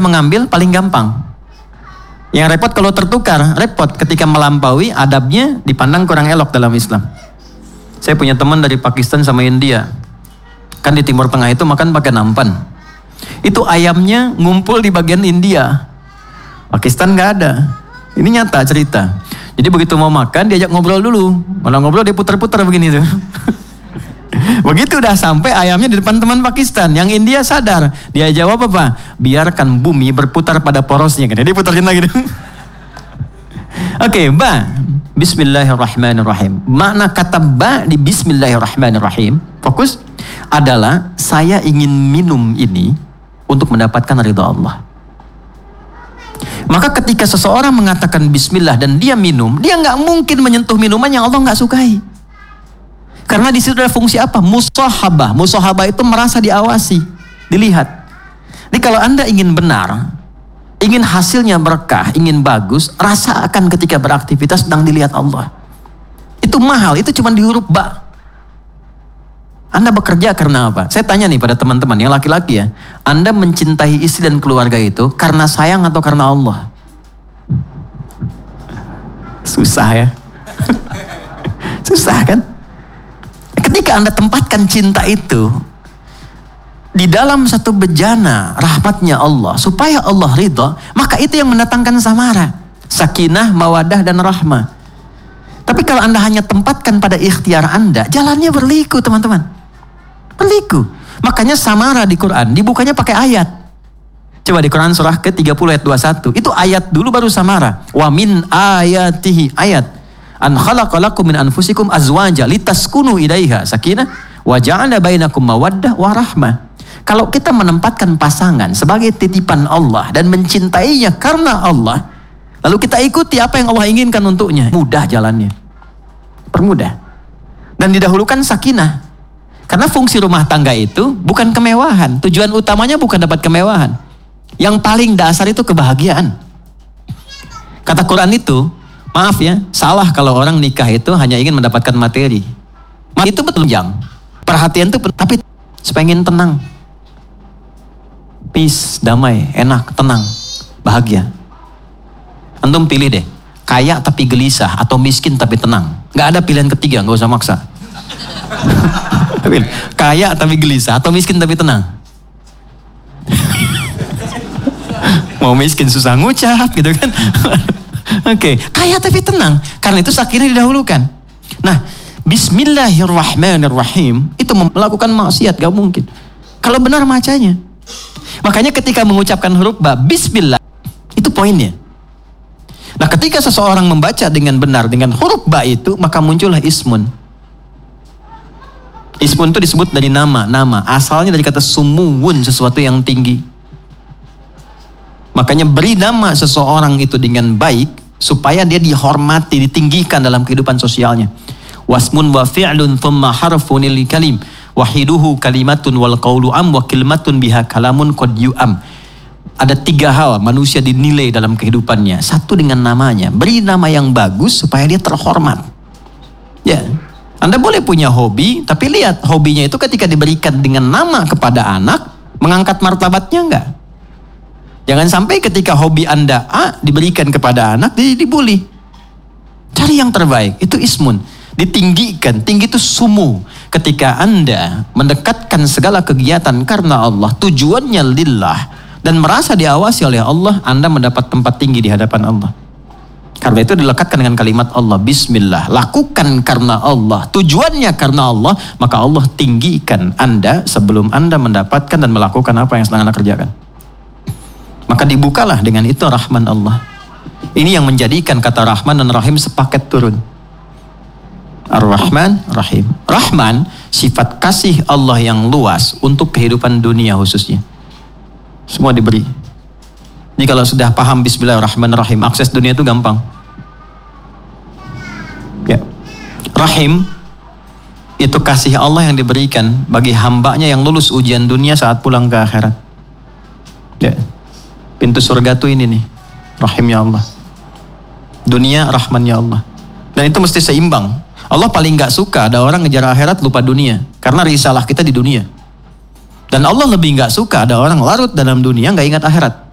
mengambil paling gampang. Yang repot kalau tertukar, repot ketika melampaui adabnya dipandang kurang elok dalam Islam. Saya punya teman dari Pakistan sama India. Kan di Timur Tengah itu makan pakai nampan. Itu ayamnya ngumpul di bagian India. Pakistan nggak ada. Ini nyata cerita. Jadi begitu mau makan diajak ngobrol dulu. Malah ngobrol dia putar-putar begini tuh. Begitu udah sampai ayamnya di depan teman Pakistan. Yang India sadar. Dia jawab apa? Biarkan bumi berputar pada porosnya. Jadi putarin lagi. Oke, ba. Bismillahirrahmanirrahim. Makna kata ba di Bismillahirrahmanirrahim, fokus, adalah saya ingin minum ini untuk mendapatkan ridha Allah. Maka ketika seseorang mengatakan Bismillah dan dia minum, dia nggak mungkin menyentuh minuman yang Allah nggak sukai. Karena di situ ada fungsi apa? Musahabah. Musahabah itu merasa diawasi, dilihat. Jadi kalau Anda ingin benar, ingin hasilnya berkah, ingin bagus, rasakan ketika beraktivitas sedang dilihat Allah. Itu mahal, itu cuma di huruf ba. Anda bekerja karena apa? Saya tanya nih pada teman-teman yang laki-laki ya. Anda mencintai istri dan keluarga itu karena sayang atau karena Allah? Susah ya. Susah kan? Ketika Anda tempatkan cinta itu di dalam satu bejana rahmatnya Allah, supaya Allah ridha, maka itu yang mendatangkan samara, sakinah, mawadah, dan rahmah. Tapi kalau Anda hanya tempatkan pada ikhtiar Anda, jalannya berliku teman-teman. Berliku. Makanya samara di Quran dibukanya pakai ayat. Coba di Quran surah ke-30 ayat 21. Itu ayat dulu baru samara. Wa min ayatihi, ayat. An khalaqalakum min anfusikum azwaja litaskunu ilaiha sakinah wa ja'ala bainakum mawaddah wa rahmah. Kalau kita menempatkan pasangan sebagai titipan Allah dan mencintainya karena Allah, lalu kita ikuti apa yang Allah inginkan untuknya, mudah jalannya. Permudah. Dan didahulukan sakinah. Karena fungsi rumah tangga itu bukan kemewahan. Tujuan utamanya bukan dapat kemewahan. Yang paling dasar itu kebahagiaan. Kata Quran itu, maaf ya, salah kalau orang nikah itu hanya ingin mendapatkan materi. Itu betul jang. Perhatian itu, tapi pengen tenang. Peace, damai, enak, tenang, bahagia. Antum pilih deh, kaya tapi gelisah atau miskin tapi tenang. Gak ada pilihan ketiga, gak usah maksa. Kaya tapi gelisah atau miskin tapi tenang. Mau miskin susah ngucap gitu kan. Oke, kaya tapi tenang. Karena itu sakinah didahulukan. Nah, Bismillahirrahmanirrahim itu melakukan maksiat gak mungkin. Kalau benar macanya. Makanya ketika mengucapkan huruf ba, Bismillah, itu poinnya. Nah, ketika seseorang membaca dengan benar dengan huruf ba itu, maka muncullah ismun. Ismun itu disebut dari nama. Asalnya dari kata sumuwun, sesuatu yang tinggi. Makanya beri nama seseorang itu dengan baik, supaya dia dihormati, ditinggikan dalam kehidupan sosialnya. Wasmun wa fi'lun thumma harfunil kalim. Wahiduhu kalimatun wal qawlu am wa kilmatun biha kalamun qad yu'am. Ada 3 hal manusia dinilai dalam kehidupannya. 1 dengan namanya. Beri nama yang bagus supaya dia terhormat. Ya. Anda boleh punya hobi, tapi lihat hobinya itu ketika diberikan dengan nama kepada anak, mengangkat martabatnya enggak? Jangan sampai ketika hobi Anda A diberikan kepada anak, dibully. Cari yang terbaik, itu ismun. Ditinggikan, tinggi itu sumu. Ketika Anda mendekatkan segala kegiatan karena Allah, tujuannya lillah, dan merasa diawasi oleh Allah, Anda mendapat tempat tinggi di hadapan Allah. Karena itu dilekatkan dengan kalimat Allah, Bismillah. Lakukan karena Allah, tujuannya karena Allah, maka Allah tinggikan Anda sebelum Anda mendapatkan dan melakukan apa yang sedang Anda kerjakan. Maka dibukalah dengan itu rahman Allah. Ini yang menjadikan kata Rahman dan Rahim sepaket turun. Ar-Rahman, Rahim. Rahman, sifat kasih Allah yang luas untuk kehidupan dunia khususnya. Semua diberi. Jadi kalau sudah paham Bismillahirrahmanirrahim, akses dunia itu gampang. Ya. Rahim, itu kasih Allah yang diberikan bagi hambanya yang lulus ujian dunia saat pulang ke akhirat. Ya. Pintu surga tuh ini nih, rahimnya Allah. Dunia, rahmannya Allah. Dan itu mesti seimbang. Allah paling gak suka ada orang ngejar akhirat lupa dunia. Karena risalah kita di dunia. Dan Allah lebih gak suka ada orang larut dalam dunia gak ingat akhirat.